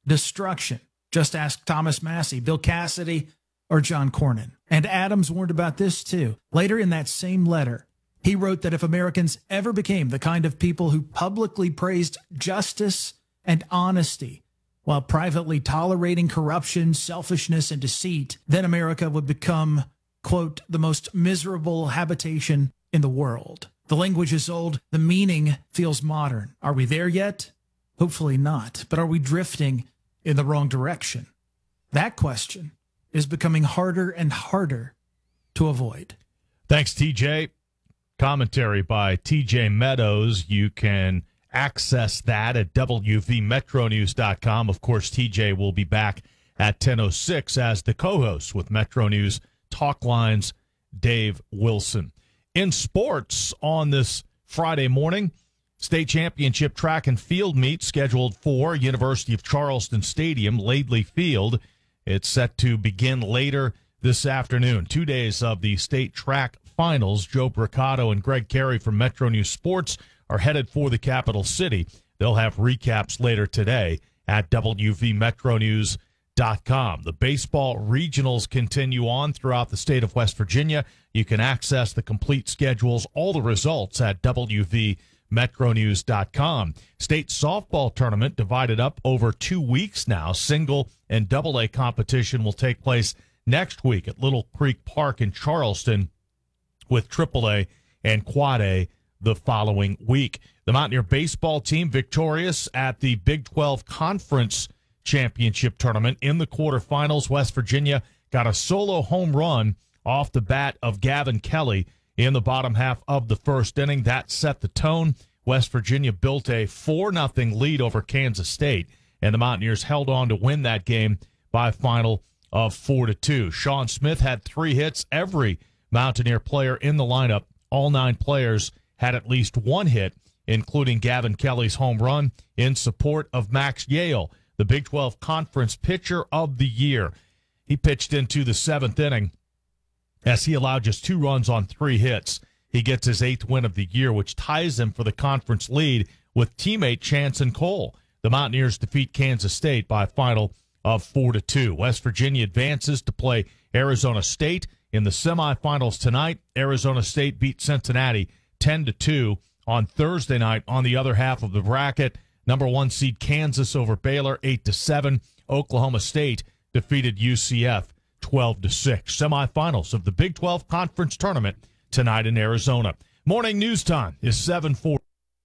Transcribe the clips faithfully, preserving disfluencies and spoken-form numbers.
destruction. Just ask Thomas Massey, Bill Cassidy, or John Cornyn. And Adams warned about this too. Later in that same letter, he wrote that if Americans ever became the kind of people who publicly praised justice and honesty while privately tolerating corruption, selfishness, and deceit, then America would become, quote, the most miserable habitation in the world. The language is old. The meaning feels modern. Are we there yet? Hopefully not. But are we drifting in the wrong direction? That question is becoming harder and harder to avoid. Thanks, T J. Commentary by T J Meadows. You can access that at W V Metro News dot com. Of course, T J will be back at ten oh six as the co-host with Metro News Talk Line's Dave Wilson. In sports on this Friday morning, state championship track and field meet scheduled for University of Charleston Stadium, Laidley Field. It's set to begin later this afternoon. Two days of the state track finals. Joe Bricado and Greg Carey from Metro News Sports are headed for the capital city. They'll have recaps later today at W V Metro News dot com. The baseball regionals continue on throughout the state of West Virginia. You can access the complete schedules, all the results at W V Metro News dot com. State softball tournament divided up over two weeks now. Single and double A competition will take place next week at Little Creek Park in Charleston, with triple A and quad A the following week. The Mountaineer baseball team victorious at the Big twelve Conference Championship Tournament in the quarterfinals. West Virginia got a solo home run off the bat of Gavin Kelly in the bottom half of the first inning. That set the tone. West Virginia built a four nothing lead over Kansas State, and the Mountaineers held on to win that game by a final of four to two. Sean Smith had three hits. Every Mountaineer player in the lineup, all nine players, had at least one hit, including Gavin Kelly's home run in support of Max Yale, the Big twelve Conference Pitcher of the Year. He pitched into the seventh inning as he allowed just two runs on three hits. He gets his eighth win of the year, which ties him for the conference lead with teammate Chanson Cole. The Mountaineers defeat Kansas State by a final of four to two. West Virginia advances to play Arizona State in the semifinals tonight. Arizona State beat Cincinnati ten to two on Thursday night. On the other half of the bracket, number one seed Kansas over Baylor eight to seven. Oklahoma State defeated U C F twelve to six. Semifinals of the Big twelve Conference Tournament tonight in Arizona. Morning news time is seven forty.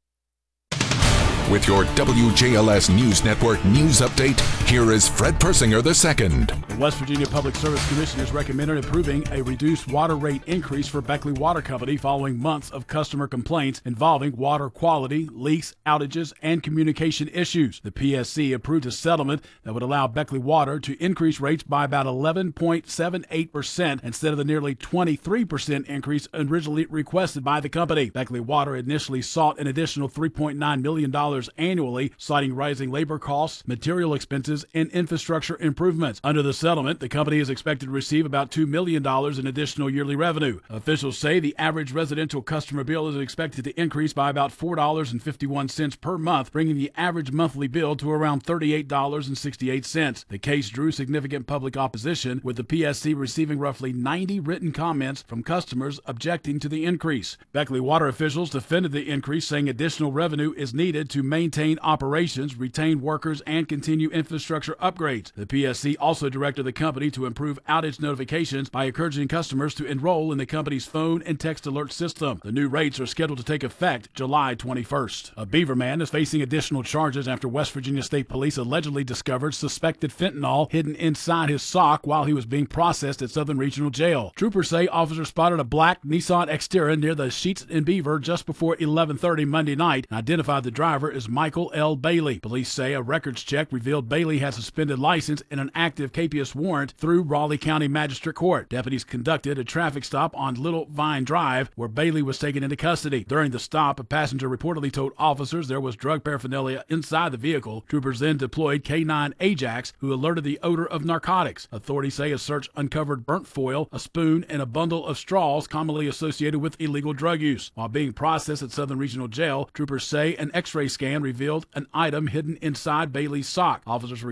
With your W J L S News Network news update, here is Fred Persinger the second. The West Virginia Public Service Commission has recommended approving a reduced water rate increase for Beckley Water Company following months of customer complaints involving water quality, leaks, outages, and communication issues. The P S C approved a settlement that would allow Beckley Water to increase rates by about eleven point seven eight percent instead of the nearly twenty-three percent increase originally requested by the company. Beckley Water initially sought an additional three point nine million dollars annually, citing rising labor costs, material expenses, and infrastructure improvements. Under the settlement, the company is expected to receive about two million dollars in additional yearly revenue. Officials say the average residential customer bill is expected to increase by about four dollars and fifty-one cents per month, bringing the average monthly bill to around thirty-eight dollars and sixty-eight cents. The case drew significant public opposition, with the P S C receiving roughly ninety written comments from customers objecting to the increase. Beckley Water officials defended the increase, saying additional revenue is needed to maintain operations, retain workers, and continue infrastructure upgrades. The P S C also directed the company to improve outage notifications by encouraging customers to enroll in the company's phone and text alert system. The new rates are scheduled to take effect July twenty-first. A Beaver man is facing additional charges after West Virginia State Police allegedly discovered suspected fentanyl hidden inside his sock while he was being processed at Southern Regional Jail. Troopers say officers spotted a black Nissan Xterra near the Sheets in Beaver just before eleven thirty Monday night and identified the driver as Michael L. Bailey. Police say a records check revealed Bailey had suspended license and an active capious warrant through Raleigh County Magistrate Court. Deputies conducted a traffic stop on Little Vine Drive where Bailey was taken into custody. During the stop, a passenger reportedly told officers there was drug paraphernalia inside the vehicle. Troopers then deployed K nine Ajax, who alerted the odor of narcotics. Authorities say a search uncovered burnt foil, a spoon, and a bundle of straws commonly associated with illegal drug use. While being processed at Southern Regional Jail, troopers say an x-ray scan revealed an item hidden inside Bailey's sock. Officers